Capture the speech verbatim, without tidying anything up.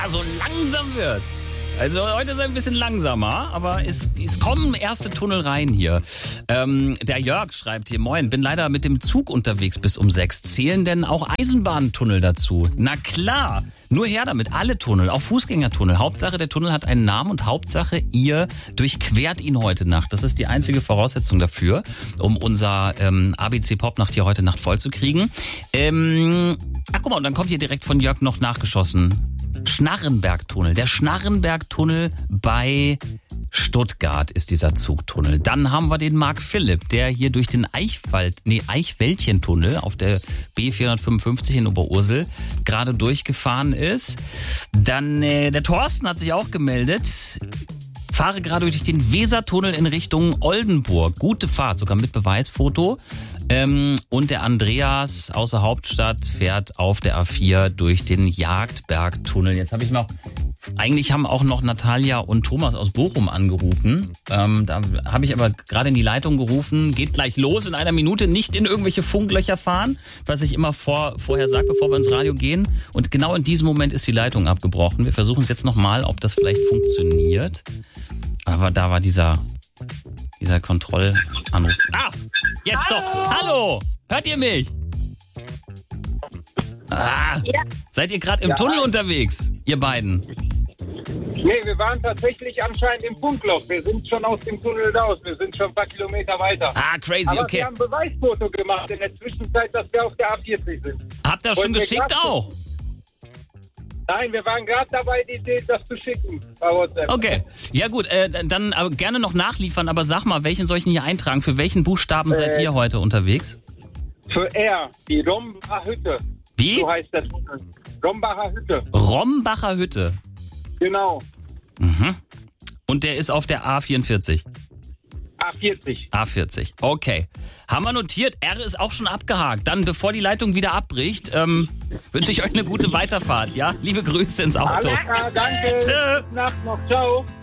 Ja, so langsam wird's. Also heute ist es ein bisschen langsamer, aber es, es kommen erste Tunnel rein hier. Ähm, der Jörg schreibt hier, moin, bin leider mit dem Zug unterwegs bis um sechs. Zählen denn auch Eisenbahntunnel dazu? Na klar, nur her damit, alle Tunnel, auch Fußgängertunnel. Hauptsache, der Tunnel hat einen Namen und Hauptsache, ihr durchquert ihn heute Nacht. Das ist die einzige Voraussetzung dafür, um unser ähm, A B C Popnacht hier heute Nacht voll zu kriegen. Ähm, ach guck mal, und dann kommt hier direkt von Jörg noch nachgeschossen. Schnarrenbergtunnel. Der Schnarrenbergtunnel bei Stuttgart ist dieser Zugtunnel. Dann haben wir den Marc Philipp, der hier durch den Eichwald, nee, Eichwäldchentunnel auf der B vierhundertfünfundfünfzig in Oberursel gerade durchgefahren ist. Dann äh, der Thorsten hat sich auch gemeldet. Fahre gerade durch den Wesertunnel in Richtung Oldenburg. Gute Fahrt, sogar mit Beweisfoto. Ähm, und der Andreas aus der Hauptstadt fährt auf der A vier durch den Jagdbergtunnel. Jetzt habe ich noch, eigentlich haben auch noch Natalia und Thomas aus Bochum angerufen. Ähm, da habe ich aber gerade in die Leitung gerufen. Geht gleich los in einer Minute. Nicht in irgendwelche Funklöcher fahren, was ich immer vor, vorher sage, bevor wir ins Radio gehen. Und genau in diesem Moment ist die Leitung abgebrochen. Wir versuchen es jetzt nochmal, ob das vielleicht funktioniert. Aber da war dieser, dieser Kontrollanruf. Ah, jetzt Hallo. doch. Hallo, hört ihr mich? Ah, Ja. seid ihr gerade im Ja. Tunnel unterwegs, ihr beiden? Nee, wir waren tatsächlich anscheinend im Funkloch. Wir sind schon aus dem Tunnel raus. Wir sind schon ein paar Kilometer weiter. Ah, crazy, Aber okay. wir haben ein Beweisfoto gemacht in der Zwischenzeit, dass wir auf der A vierzig sind. Habt ihr schon Wollt ihr geschickt grad- auch? Nein, wir waren gerade dabei, die Idee, das zu schicken bei WhatsApp. Okay, ja gut, äh, dann aber gerne noch nachliefern, aber sag mal, welchen soll ich denn hier eintragen? Für welchen Buchstaben seid Äh, ihr heute unterwegs? Für R, die Rombacher Hütte. Wie? So heißt der Tunnel. Rombacher Hütte. Rombacher Hütte. Genau. Mhm. Und der ist auf der A vierundvierzig. A vierzig. A vierzig, okay. Haben wir notiert, R ist auch schon abgehakt. Dann, bevor die Leitung wieder abbricht, ähm, wünsche ich euch eine gute Weiterfahrt, ja? Liebe Grüße ins Auto. Alles klar, danke. Tschö. Gute Nacht noch. Ciao.